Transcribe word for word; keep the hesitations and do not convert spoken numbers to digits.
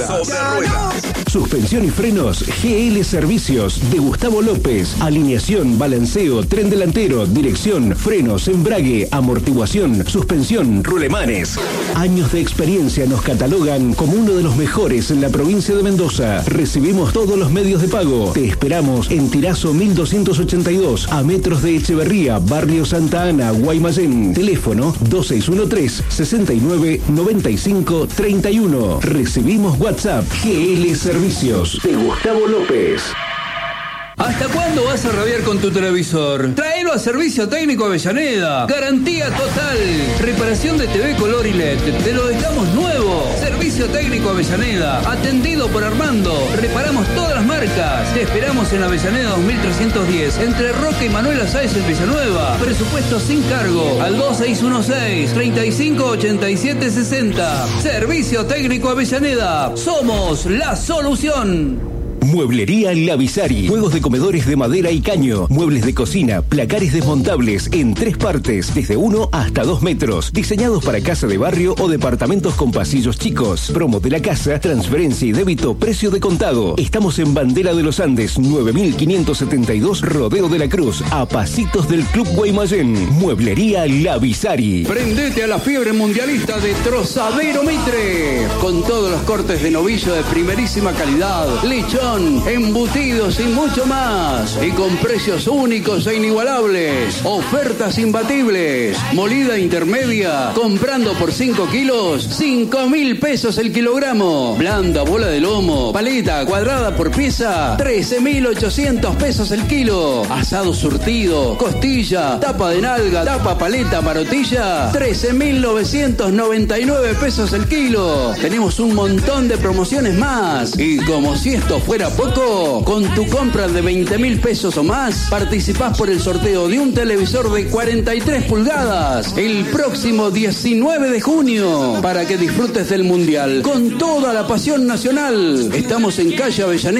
Sobre ruedas. Suspensión y frenos G L Servicios de Gustavo López. Alineación, balanceo, tren delantero, dirección, frenos, embrague, amortiguación, suspensión, rulemanes. Años de experiencia nos catalogan como uno de los mejores en la provincia de Mendoza. Recibimos todos los medios de pago. Te esperamos en Tirazo mil doscientos ochenta y dos, a metros de Echeverría, Barrio Santa Ana, Guaymallén. Teléfono dos seis uno tres, sesenta y nueve, noventa y cinco, treinta y uno. Recibimos WhatsApp. G L Servicios de Gustavo López. ¿Hasta cuándo vas a rabiar con tu televisor? Tráelo a Servicio Técnico Avellaneda. Garantía total. Reparación de T V color y L E D. Te lo dejamos nuevo. Servicio Técnico Avellaneda. Atendido por Armando. Reparamos todas las marcas. Te esperamos en Avellaneda dos mil trescientos diez. Entre Roca y Manuela Sáez en Villanueva. Presupuesto sin cargo. Al dos seis uno seis, treinta y cinco, ochenta y siete, sesenta. Servicio Técnico Avellaneda. Somos la solución. Mueblería La Visari. Juegos de comedores de madera y caño. Muebles de cocina. Placares desmontables en tres partes. Desde uno hasta dos metros. Diseñados para casa de barrio o departamentos con pasillos chicos. Promo de la casa. Transferencia y débito. Precio de contado. Estamos en Bandera de los Andes. nueve mil quinientos setenta y dos. Rodeo de la Cruz. A pasitos del Club Guaymallén. Mueblería La Visari. Prendete a la fiebre mundialista de Trozadero Mitre. Con todos los cortes de novillo de primerísima calidad. Lechón, embutidos y mucho más. Y con precios únicos e inigualables. Ofertas imbatibles. Molida intermedia. Comprando por cinco kilos, cinco mil pesos el kilogramo. Blanda, bola de lomo. Paleta cuadrada por pieza, trece mil ochocientos pesos el kilo. Asado surtido. Costilla. Tapa de nalga. Tapa paleta marotilla. trece mil novecientos noventa y nueve pesos el kilo. Tenemos un montón de promociones más. Y como si esto fuera poco, con tu compra de veinte mil pesos o más, participás por el sorteo de un televisor de cuarenta y tres pulgadas el próximo diecinueve de junio, para que disfrutes del Mundial con toda la pasión nacional. Estamos en calle Avellaneda